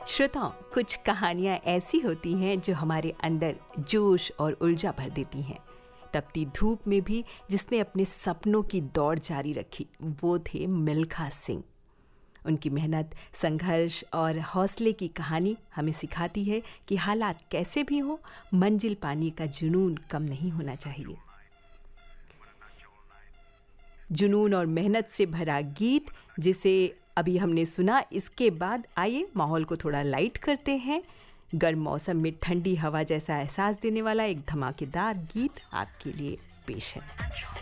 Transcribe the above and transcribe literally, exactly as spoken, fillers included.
श्रोताओं, कुछ कहानियाँ ऐसी होती हैं जो हमारे अंदर जोश और ऊर्जा भर देती हैं। तपती धूप में भी जिसने अपने सपनों की दौड़ जारी रखी, वो थे मिल्खा सिंह। उनकी मेहनत, संघर्ष और हौसले की कहानी हमें सिखाती है कि हालात कैसे भी हो, मंजिल पाने का जुनून कम नहीं होना चाहिए। जुनून और मेहनत से भरा गीत जिसे अभी हमने सुना, इसके बाद आइए माहौल को थोड़ा लाइट करते हैं। गर्म मौसम में ठंडी हवा जैसा एहसास देने वाला एक धमाकेदार गीत आपके लिए पेश है।